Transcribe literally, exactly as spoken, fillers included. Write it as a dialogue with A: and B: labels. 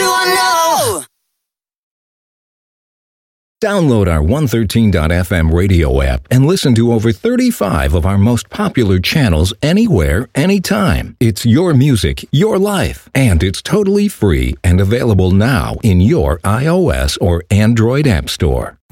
A: do I know?
B: Download our one thirteen dot f m radio app and listen to over thirty-five of our most popular channels anywhere, anytime. It's your music, your life, and it's totally free and available now in your iOS or Android app store.